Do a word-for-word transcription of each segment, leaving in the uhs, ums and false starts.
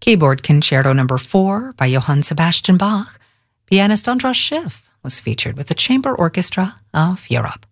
Keyboard Concerto Number four by Johann Sebastian Bach. Pianist Andras Schiff was featured with the Chamber Orchestra of Europe.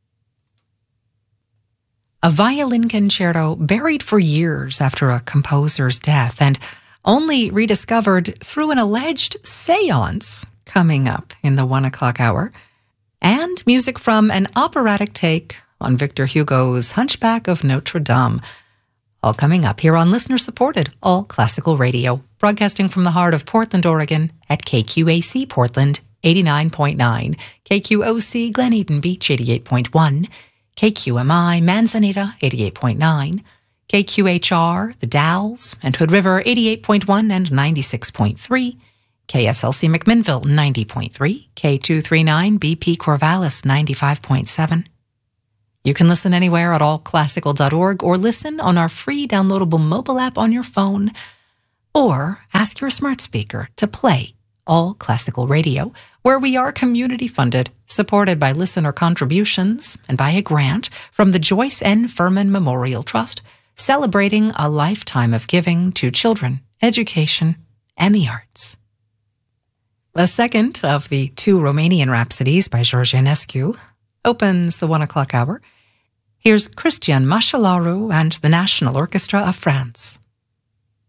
A violin concerto buried for years after a composer's death and only rediscovered through an alleged séance coming up in the one o'clock hour. And music from an operatic take on Victor Hugo's Hunchback of Notre Dame. All coming up here on listener-supported All Classical Radio, broadcasting from the heart of Portland, Oregon at K Q A C Portland eighty-nine point nine, K Q O C Glen Eden Beach eighty-eight point one, K Q M I Manzanita eighty-eight point nine, K Q H R The Dalles and Hood River eighty-eight point one and ninety-six point three, K S L C McMinnville ninety point three, K two thirty-nine B P Corvallis ninety-five point seven. You can listen anywhere at all classical dot org or listen on our free downloadable mobile app on your phone, or ask your smart speaker to play All Classical Radio, where we are community funded, supported by listener contributions and by a grant from the Joyce N. Furman Memorial Trust, celebrating a lifetime of giving to children, education, and the arts. The second of the two Romanian Rhapsodies by George Enescu opens the one o'clock hour. Here's Christian Mașalaru and the National Orchestra of France.